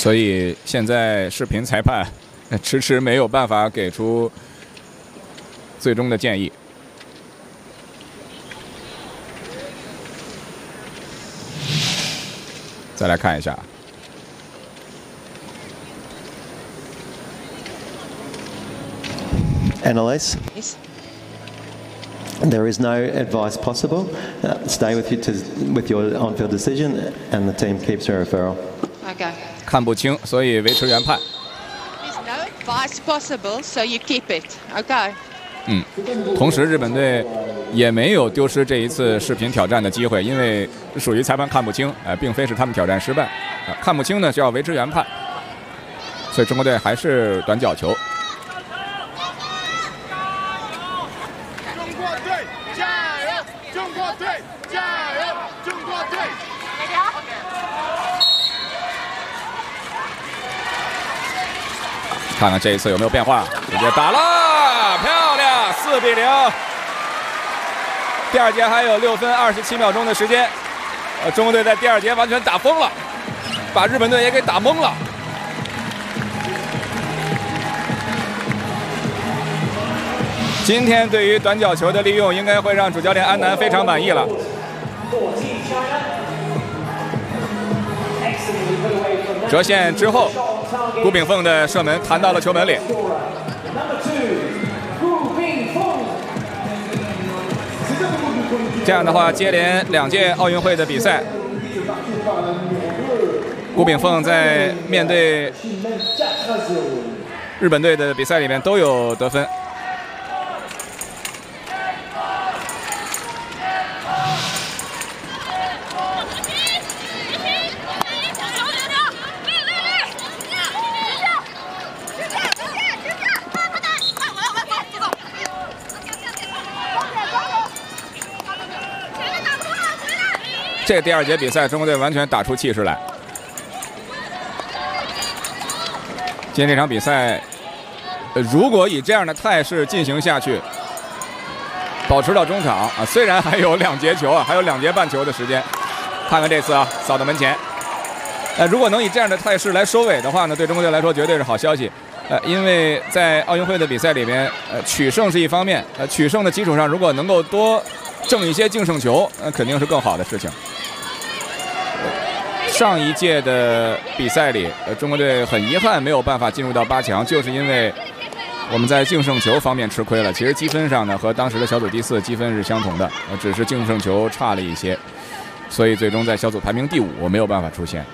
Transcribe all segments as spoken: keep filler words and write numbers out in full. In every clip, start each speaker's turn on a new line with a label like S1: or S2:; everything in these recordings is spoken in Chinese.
S1: 所以现在视频裁判迟迟没有办法给出最终的建议。再来看一下。
S2: Annalise?
S3: Yes.
S2: There is no advice possible. Uh, stay with, you to, with your on-field decision, and the team keeps a referral.
S3: Okay.
S1: 看不清，所以维持原判。
S3: There's no advice possible, so you keep it. Okay.
S1: 嗯，同时日本队也没有丢失这一次视频挑战的机会，因为属于裁判看不清，呃，并非是他们挑战失败，啊，看不清呢就要维持原判，所以中国队还是短角球。 看看这一次有没有变化，直接打了，漂亮，四比零。第二节还有六分二十七秒钟的时间，呃，中国队在第二节完全打疯了，把日本队也给打懵了。今天对于短角球的利用，应该会让主教练安南非常满意了。 折线之后，顾炳凤的射门弹到了球门里。这样的话，接连两届奥运会的比赛，顾炳凤在面对日本队的比赛里面都有得分。 这第二节比赛，中国队完全打出气势来。今天这场比赛，呃，如果以这样的态势进行下去，保持到中场啊，虽然还有两节球啊，还有两节半球的时间，看看这次啊，扫到门前。呃，如果能以这样的态势来收尾的话呢，对中国队来说绝对是好消息。呃，因为在奥运会的比赛里面，呃，取胜是一方面，呃，取胜的基础上，如果能够多挣一些净胜球，那、呃、肯定是更好的事情。 上一届的比赛里，呃，中国队很遗憾没有办法进入到八强，就是因为我们在净胜球方面吃亏了。其实积分上呢，和当时的小组第四积分是相同的，呃，只是净胜球差了一些，所以最终在小组排名第五，我没有办法出现。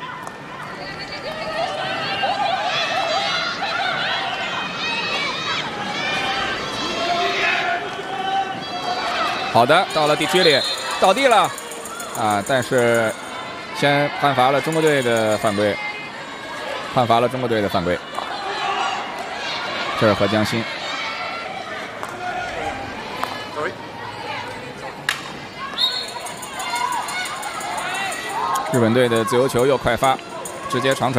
S1: 好的，到了第七里，倒地了，啊，但是。 先判罚了中国队的犯规，判罚了中国队的犯规。这是何江新。日本队的自由球又快发，直接长传。